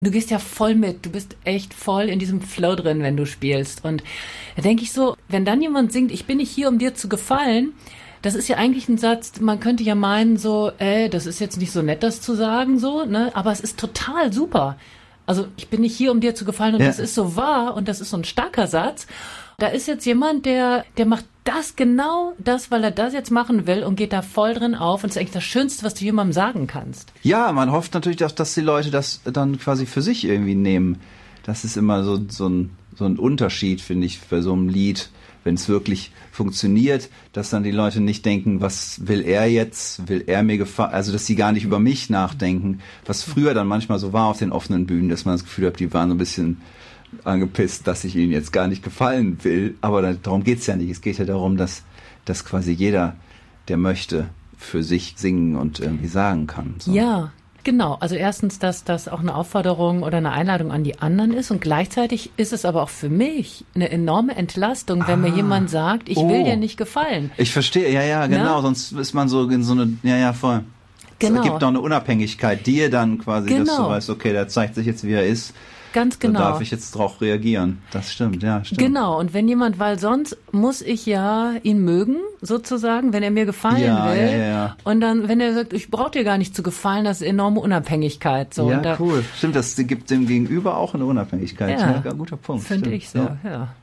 Du gehst ja voll mit, du bist echt voll in diesem Flow drin, wenn du spielst. Und da denke ich so, wenn dann jemand singt, ich bin nicht hier, um dir zu gefallen, das ist ja eigentlich ein Satz, man könnte ja meinen so, das ist jetzt nicht so nett, das zu sagen, so, ne? Aber es ist total super. Also ich bin nicht hier, um dir zu gefallen und das ist so wahr und das ist so ein starker Satz. Da ist jetzt jemand, der macht genau das, weil er das jetzt machen will und geht da voll drin auf. Und das ist eigentlich das Schönste, was du jemandem sagen kannst. Ja, man hofft natürlich auch, dass die Leute das dann quasi für sich irgendwie nehmen. Das ist immer so ein Unterschied, finde ich, bei so einem Lied, wenn es wirklich funktioniert, dass dann die Leute nicht denken, was will er jetzt, will er mir gefallen, also dass sie gar nicht über mich nachdenken, was früher dann manchmal so war auf den offenen Bühnen, dass man das Gefühl hat, die waren so ein bisschen angepisst, dass ich ihnen jetzt gar nicht gefallen will, aber darum geht's ja nicht. Es geht ja darum, dass quasi jeder, der möchte, für sich singen und irgendwie sagen kann. So. Ja, genau. Also erstens, dass das auch eine Aufforderung oder eine Einladung an die anderen ist und gleichzeitig ist es aber auch für mich eine enorme Entlastung, wenn mir jemand sagt, ich will dir nicht gefallen. Ich verstehe, ja, genau, na? Sonst ist man so in so eine, voll. Genau. Es gibt doch eine Unabhängigkeit dir dann quasi, dass du weißt, okay, der zeigt sich jetzt, wie er ist. Ganz genau. Da darf ich jetzt drauf reagieren. Das stimmt, ja, stimmt. Genau, und wenn jemand, weil sonst muss ich ja ihn mögen, sozusagen, wenn er mir gefallen will. Ja. Und dann, wenn er sagt, ich brauche dir gar nicht zu gefallen, das ist enorme Unabhängigkeit. So. Ja, cool. Stimmt, das gibt dem Gegenüber auch eine Unabhängigkeit. Ja, ein guter Punkt. Finde ich so, ja.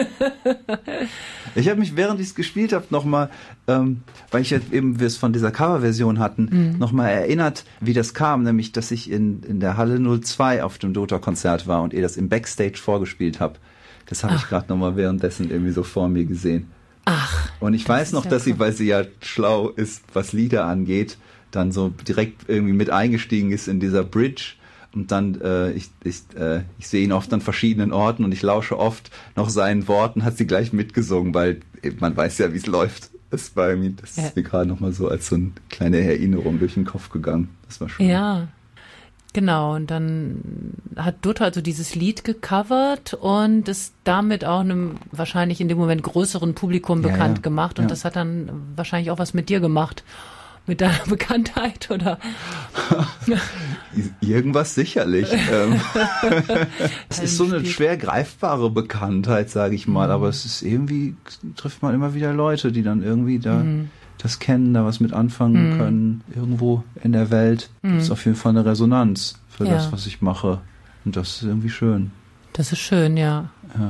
Ich habe mich, während ich es gespielt habe, nochmal, weil ich jetzt eben, wir es von dieser Coverversion hatten, nochmal erinnert, wie das kam, nämlich, dass ich in der Halle 02 auf dem Dota-Konzert war und ihr das im Backstage vorgespielt habt. Das habe ich gerade nochmal währenddessen irgendwie so vor mir gesehen. Ach. Und ich weiß noch, dass sie, weil sie ja schlau ist, was Lieder angeht, dann so direkt irgendwie mit eingestiegen ist in dieser Bridge. Und dann, ich sehe ihn oft an verschiedenen Orten und ich lausche oft noch seinen Worten, hat sie gleich mitgesungen, weil man weiß ja, wie es läuft. Das ist mir gerade nochmal so als so eine kleine Erinnerung durch den Kopf gegangen. Das war schön. Ja, genau. Und dann hat Dota also dieses Lied gecovert und es damit auch einem wahrscheinlich in dem Moment größeren Publikum bekannt gemacht. Und das hat dann wahrscheinlich auch was mit dir gemacht. Mit deiner Bekanntheit, oder? Irgendwas sicherlich. Es ist so eine schwer greifbare Bekanntheit, sage ich mal, aber es ist irgendwie, trifft man immer wieder Leute, die dann irgendwie da das kennen, da was mit anfangen können, irgendwo in der Welt. Das ist auf jeden Fall eine Resonanz für das, was ich mache. Und das ist irgendwie schön. Das ist schön, ja.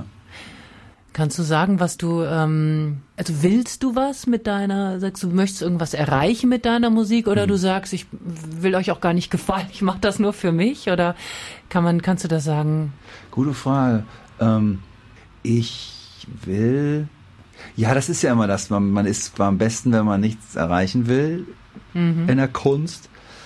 Kannst du sagen, was du, also willst du was mit sagst du, möchtest irgendwas erreichen mit deiner Musik oder du sagst, ich will euch auch gar nicht gefallen, ich mache das nur für mich oder kannst du das sagen? Gute Frage. Ich will, das ist ja immer das, man ist zwar am besten, wenn man nichts erreichen will in der Kunst,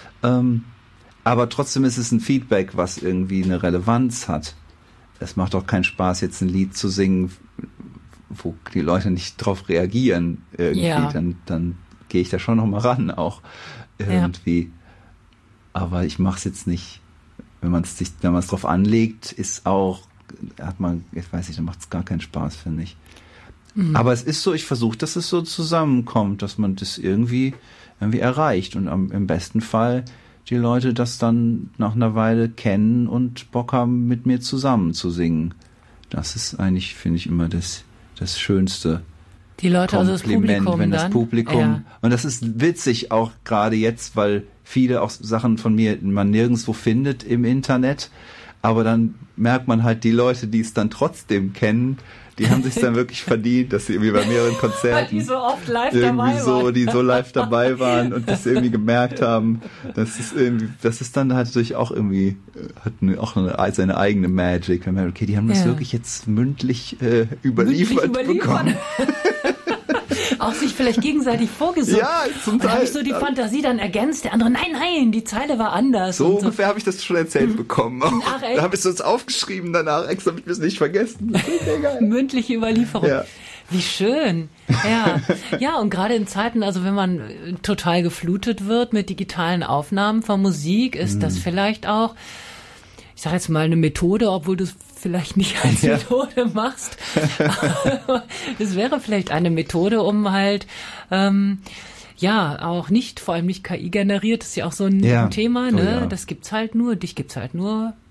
aber trotzdem ist es ein Feedback, was irgendwie eine Relevanz hat. Es macht auch keinen Spaß, jetzt ein Lied zu singen, wo die Leute nicht drauf reagieren irgendwie. Ja. Dann gehe ich da schon noch mal ran auch irgendwie. Ja. Aber ich mache es jetzt nicht. Wenn man es drauf anlegt, ist auch, ich weiß nicht, dann macht es gar keinen Spaß, finde ich. Aber es ist so, ich versuche, dass es so zusammenkommt, dass man das irgendwie erreicht und im besten Fall die Leute das dann nach einer Weile kennen und Bock haben, mit mir zusammen zu singen. Das ist eigentlich, finde ich, immer das schönste die Leute, Kompliment, also das Publikum wenn das Publikum, und das ist witzig auch gerade jetzt, weil viele auch Sachen von mir man nirgendwo findet im Internet, aber dann merkt man halt, die Leute, die es dann trotzdem kennen, die haben sich dann wirklich verdient, dass sie irgendwie bei mehreren Konzerten die so oft live dabei waren. Die so live dabei waren und das irgendwie gemerkt haben. Das ist dann halt natürlich auch irgendwie, seine eigene Magic. Wenn man, okay, die haben das wirklich jetzt mündlich überliefert bekommen. Auch sich vielleicht gegenseitig vorgesungen. Ja, zum Teil. Und habe ich so die Fantasie dann ergänzt, der andere, nein, die Zeile war anders. So ungefähr habe ich das schon erzählt bekommen. Ach, da habe ich es uns aufgeschrieben danach, extra damit wir es nicht vergessen. Das ist egal. Mündliche Überlieferung. Ja. Wie schön. Ja. Ja, und gerade in Zeiten, also wenn man total geflutet wird mit digitalen Aufnahmen von Musik, ist das vielleicht auch, ich sage jetzt mal, eine Methode, obwohl du es vielleicht nicht als Methode machst. Das wäre vielleicht eine Methode, um halt vor allem nicht KI generiert, das ist ja auch so ein Thema, ne? Ja. Das gibt's halt nur, dich gibt's halt nur